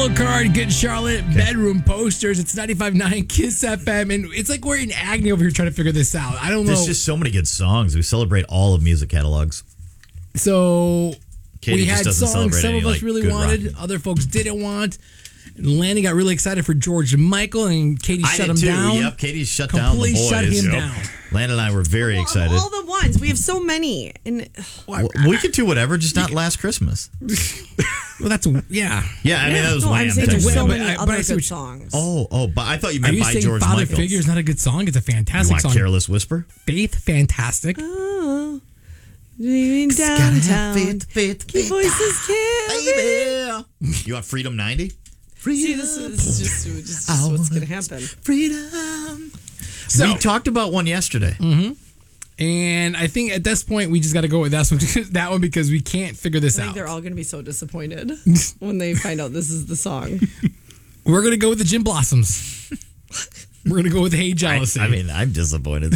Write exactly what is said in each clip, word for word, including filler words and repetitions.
Card, Good Charlotte, okay. Bedroom Posters. It's ninety-five point nine Kiss F M, and it's like we're in agony over here trying to figure this out. I don't know. There's just so many good songs. We celebrate all of music catalogs. So Katie we had songs some of us like really wanted, rock. Other folks didn't want. And Lanny got really excited for George Michael, and Katie I shut did him too. down. Yep, Katie shut Completely down the boys. shut him yep. down. Landon and I were very well, excited. All the ones. We have so many. And well, we could do whatever, just not Last Christmas. Well, that's yeah. Yeah, I mean, that was no, Wham. I'm saying there's so But many I- but other I see good what you- songs. Oh, oh, but I thought you Are meant you by saying George Father Michael. Figure is not a good song? It's a You fantastic want song. Careless Whisper? Faith, fantastic. Oh, leaving downtown. Faith, faith, Key voices can't. You want Freedom ninety? See, this is, this is just, just, just what's going to happen. Freedom. So- we talked about one yesterday. Mm-hmm. And I think at this point we just got to go with that one, that one because we can't figure this I think out. they're all going to be so disappointed when they find out this is the song. We're gonna go with the Gin Blossoms. We're gonna go with Hey Jealousy. I, I mean, I'm disappointed.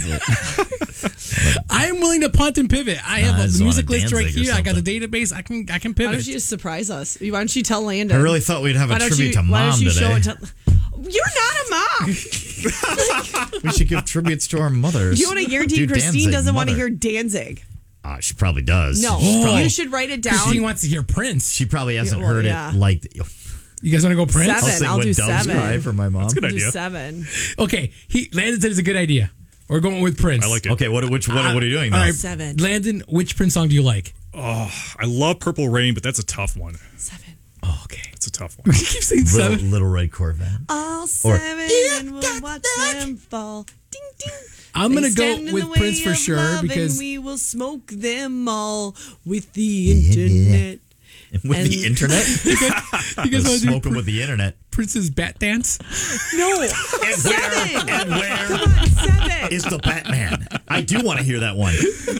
I am willing to punt and pivot. I have Nah, I a, just the music wanted list right Danzig or here. I got the something. database. I can I can Why pivot. don't you just surprise us? Why don't you tell Landon? I really thought we'd have a why don't tribute you, to why Mom don't you today. show it to, you're not a mom. We should give tributes to our mothers. You want to hear Do Dean Christine Danzig, doesn't want to mother. hear Danzig. Uh, she probably does. No, She's probably- you should write it 'Cause down. she wants to hear Prince. She probably hasn't Yeah, well, heard yeah. it like. You guys want to go Prince? Seven. I'll sing I'll When do Doves seven. Cry for my mom. That's a good Do idea. seven. Okay, he Landon said it's a good idea. We're going with Prince. I like it. Okay, what which what, what are you doing All now? right, Seven. Landon, which Prince song do you like? Oh, I love Purple Rain, but that's a tough one. Seven. Oh, okay. It's a tough one. We keep saying Little, seven. Little Red Corvette. All seven, and we'll watch them fall. Ding, ding. I'm They gonna go stand in with the way Prince for of sure love, because and we will smoke them all with the internet. With And- the internet? you guys want to do Smoking with the internet. Prince's Bat Dance. No, And seven. where? And where Come on, seven. is the Batman? I do want to hear that one.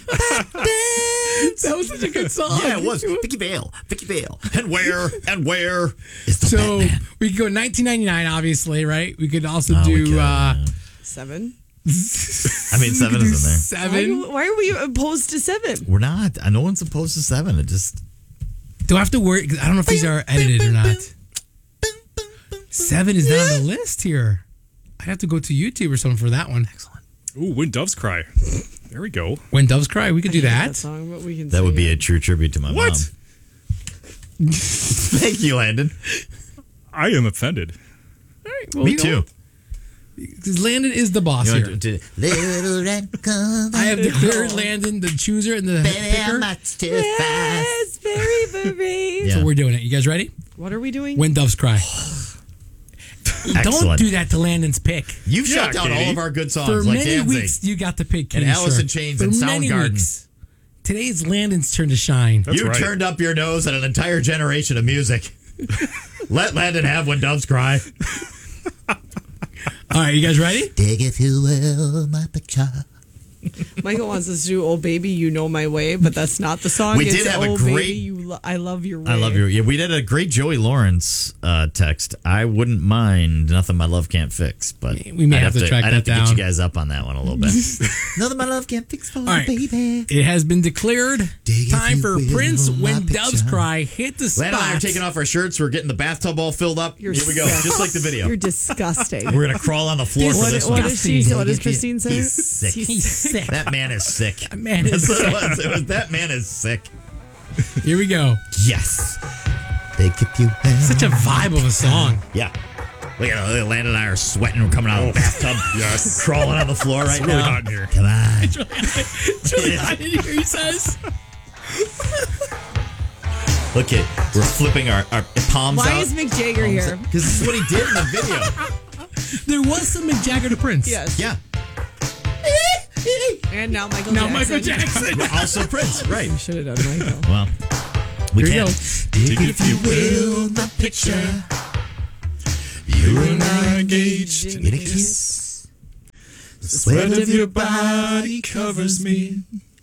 That was such a good song. Yeah, it was. Vicky Vale. Vicky Vale. And where? And where is the So Batman? we could go nineteen ninety-nine, obviously, right? We could also Oh, we do could, uh, yeah. Seven. I mean, seven we could do is in there. Seven. Why, why are we opposed to seven? We're not. No one's opposed to seven. It just. Do I have to worry? 'Cause I don't know if these are edited or not. Seven is not on the list here. I'd have to go to YouTube or something for that one. Excellent. Ooh, When Doves Cry. There we go. When Doves Cry, we could do I hate that. that song, but we can That sing would be it. a true tribute to my What? mom. Thank you, Landon. I am offended. All right, well, Me you know, too. Because Landon is the boss You here. want to- to- Little Red Corvette. I have declared Landon the chooser and the Baby, picker. I'm much too fast. Yes, very brave. Yeah. So we're doing it. You guys ready? What are we doing? When Doves Cry. Don't Excellent. do that to Landon's pick. You've Yeah, shut down Katie. all of our good songs, For like many Danzig. weeks, you got to pick And Katie Alice in Shore. Chains For and many Soundgarden. weeks. Today is Landon's turn to shine. That's you right. turned up your nose at an entire generation of music. Let Landon have When Doves Cry. All right, you guys ready? Dig if you will, my picture. Michael wants us to do "Oh Baby, You Know My Way," but that's not the song. We It's, did have a "Oh great- Baby, you lo- I Love Your Way." I love you. Yeah, we did a great Joey Lawrence uh, text. I wouldn't mind Nothing My Love Can't Fix, but We may I'd have to track I'd that have to down. get you guys up on that one a little bit. Nothing My Love Can't Fix for All right. baby. It has been declared Dig if time you for will, Prince my When Doves picture. Cry. Hit the spot. Landon and I are taking off our shirts. We're getting the bathtub all filled up. You're Here we go, sick. just like the video. You're disgusting. We're gonna crawl on the floor for what, this what one. does she? What does Dig if you- Christine say? He's sick. He's sick. That man is sick. That man is That's what it sick. was. It was, that man is sick. Here we go. Yes. Dig if you will. Such a vibe of a song. Yeah. Look at look at Landon and I are sweating. We're coming out of the bathtub. Yes. Crawling on the floor right It's really now. hot in here. Come on. It's really hot in here, he says. Look at we're flipping our, our palms Why out. is Mick Jagger here? Because this is what he did in the video. There was some Mick Jagger to Prince. Yes. Yeah. And now Michael Now Jackson. Michael Jackson. Also Prince. Right. We should have done Michael. Well, we Here you can't. go. Dig if you will, my picture. You and I engaged in Get a a kiss. kiss. The sweat of your body covers me.